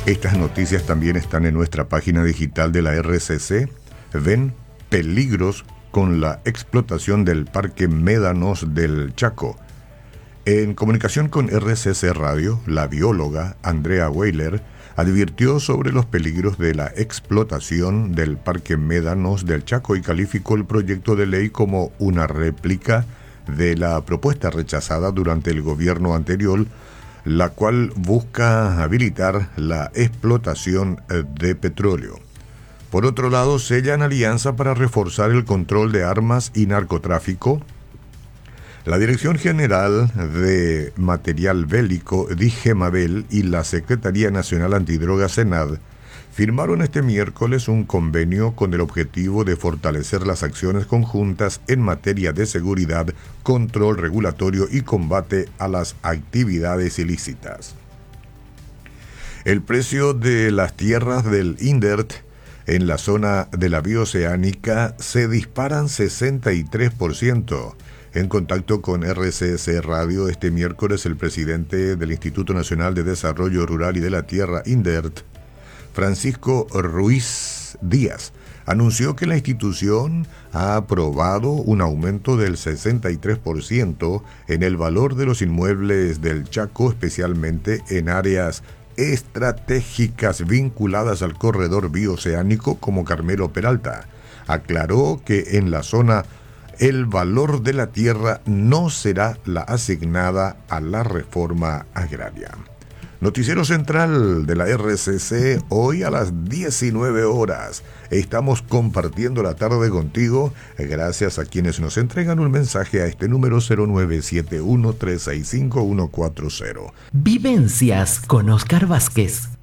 Estas noticias también están en nuestra página digital de la RCC. Ven peligros con la explotación del Parque Médanos del Chaco. En comunicación con RCC Radio, la bióloga Andrea Weiler advirtió sobre los peligros de la explotación del Parque Médanos del Chaco y calificó el proyecto de ley como una réplica de la propuesta rechazada durante el gobierno anterior, la cual busca habilitar la explotación de petróleo. Por otro lado, sellan alianza para reforzar el control de armas y narcotráfico. La Dirección General de Material Bélico, DIGEMABEL, y la Secretaría Nacional Antidrogas, SENAD, firmaron este miércoles un convenio con el objetivo de fortalecer las acciones conjuntas en materia de seguridad, control regulatorio y combate a las actividades ilícitas. El precio de las tierras del INDERT en la zona de la bioceánica se disparan 63%. En contacto con RCC Radio este miércoles, el presidente del Instituto Nacional de Desarrollo Rural y de la Tierra, INDERT, Francisco Ruiz Díaz, anunció que la institución ha aprobado un aumento del 63% en el valor de los inmuebles del Chaco, especialmente en áreas estratégicas vinculadas al corredor bioceánico como Carmelo Peralta. Aclaró que en la zona el valor de la tierra no será la asignada a la reforma agraria. Noticiero Central de la RCC, hoy a las 19 horas. Estamos compartiendo la tarde contigo, gracias a quienes nos entregan un mensaje a este número 0971-365-140. Vivencias con Oscar Vázquez.